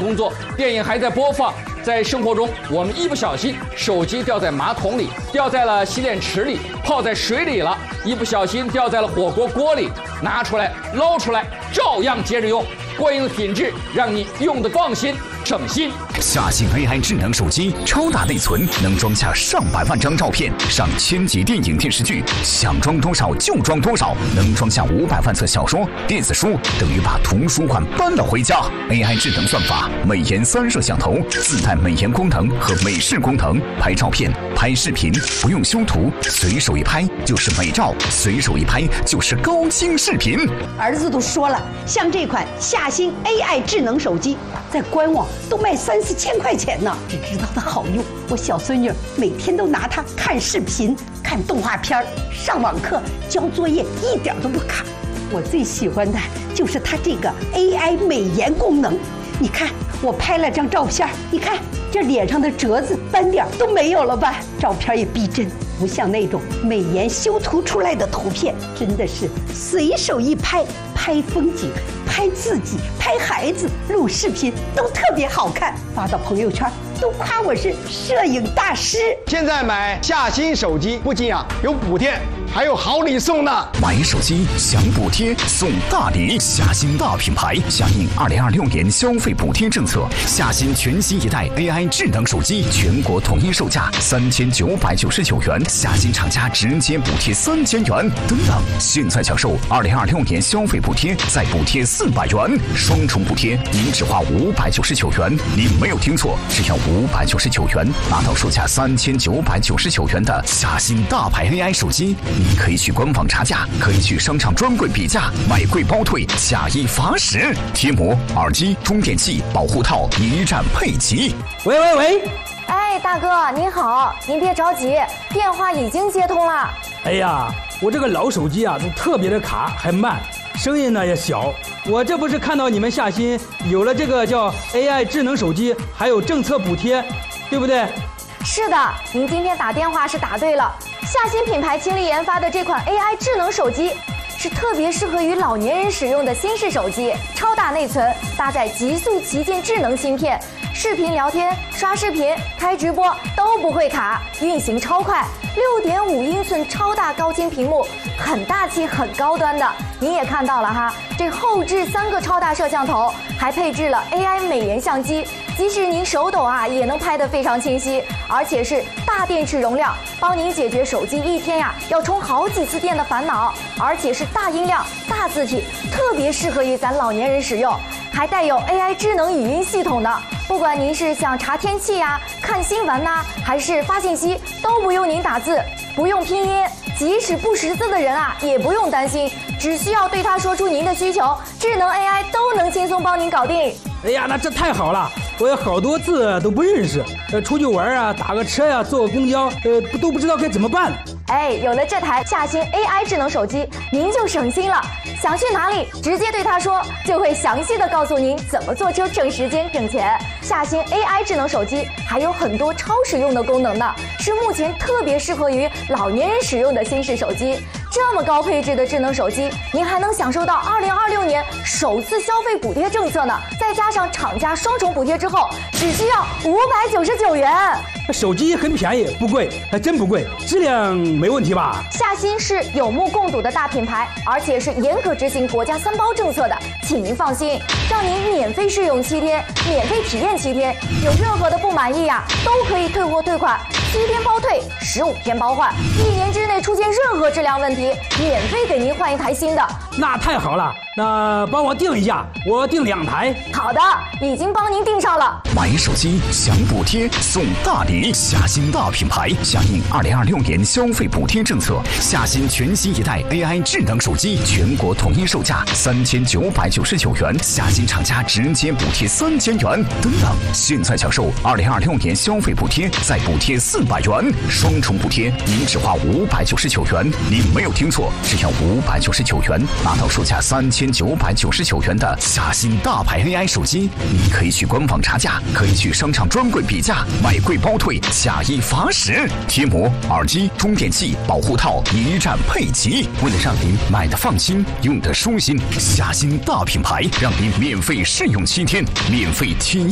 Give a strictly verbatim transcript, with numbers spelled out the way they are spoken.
工作，电影还在播放。在生活中，我们一不小心手机掉在马桶里，掉在了洗脸池里，泡在水里了，一不小心掉在了火锅锅里，拿出来捞出来，照样接着用。过硬的品质让你用得放心省心。 夏信 A I 智能手机，超大内存，能装下上百万张照片，上千集电影电视剧，想装多少就装多少，能装下五百万册小说、电子书，等于把图书馆搬了回家。A I 智能算法，美颜三摄像头，自带美颜功能和美视功能，拍照片、拍视频不用修图，随手一拍就是美照，随手一拍就是高清视频。 儿子都说了，像这款夏新 A I 智能手机，在官网都卖三四千块钱呢。只知道它好用，我小孙女每天都拿它看视频、看动画片、上网课、交作业，一点都不卡。我最喜欢的就是它这个 A I 美颜功能。你看，我拍了张照片，你看这脸上的褶子、斑点都没有了吧？照片也逼真，不像那种美颜修图出来的图片，真的是随手一拍，拍风景、拍自己、拍孩子、录视频都特别好看，发到朋友圈都夸我是摄影大师。 现在买夏新手机不仅啊有补贴，还有好礼送呢。 买手机享补贴送大礼，夏新大品牌响应二零二六年消费补贴政策，夏新全新一代 A I 智能手机全国统一售价三千九百九十九元，夏新厂家直接补贴三千元。等等，现在享受二零二六年消费补贴，再补贴四百元，双重补贴，您只花五百九十九元。您没有听错，只要五百九十九元，拿到售价三千九百九十九元的夏新大牌 A I 手机。你可以去官网查价，可以去商场专柜比价，买贵包退，下一罚十。贴膜、耳机、充电器、保护套一站配齐。 喂喂喂！ 哎，大哥您好，您别着急，电话已经接通了。 哎呀，我这个老手机啊，都特别的卡，还慢，声音呢也小。我这不是看到你们夏新有了这个叫 A I 智能手机，还有政策补贴，对不对？ 是的，您今天打电话是打对了。夏新品牌倾力研发的这款 A I 智能手机，是特别适合于老年人使用的新式手机，超大内存，搭载极速旗舰智能芯片，视频聊天、刷视频、开直播都不会卡，运行超快。六点五英寸超大高清屏幕，很大气、很高端的。您也看到了哈，这后置三个超大摄像头，还配置了 A I 美颜相机，即使您手抖啊，也能拍得非常清晰，而且是大电池容量，帮您解决手机一天呀要充好几次电的烦恼，而且是大音量、大字体，特别适合于咱老年人使用。还带有 A I 智能语音系统的，不管您是想查天气呀、看新闻呐，还是发信息，都不用您打字，不用拼音，即使不识字的人啊，也不用担心，只需要对他说出您的需求，智能 A I 都能轻松帮您搞定。 哎呀，那这太好了！我有好多字都不认识，呃，出去玩啊，打个车呀、啊，坐个公交，呃，都不知道该怎么办。 哎，有了这台夏新 A I 智能手机，您就省心了。想去哪里，直接对他说，就会详细的告诉您怎么坐车省时间省钱。夏新 A I 智能手机还有很多超实用的功能呢，是目前特别适合于老年人使用的新式手机。这么高配置的智能手机，您还能享受到二零二六年首次消费补贴政策呢，再加上厂家双重补贴之后，只需要五百九十九元。 手机很便宜，不贵，还真不贵，质量没问题吧？ 夏新是有目共睹的大品牌，而且是严格执行国家三包政策的，请您放心，让您免费试用七天，免费体验七天，有任何的不满意呀、啊，都可以退货退款，七天包退，十五天包换，一年之内出现任何质量问题，免费给您换一台新的。 那太好了，那帮我订一下，我订两台。 好的，已经帮您订上了。 买手机享补贴送大礼，夏新大品牌响应二零二六年消费补贴政策，夏新全新一代 A I 智能手机全国统一售价三千九百九十九元，夏新厂家直接补贴三千元。等等，现在享受二零二六年消费补贴，再补贴四百元，双重补贴，您只花五百九十九元。您没有听错，只要五百九十九元，拿到售价三千九百九十九元的夏新大牌 A I 手机。你可以去官网查价，可以去商场专柜比价，买贵包退，下一罚十。贴膜、耳机、充电器、保护套一站配齐。为了让您买的放心，用的舒心，夏新大品牌让您免费试用七天，免费体验。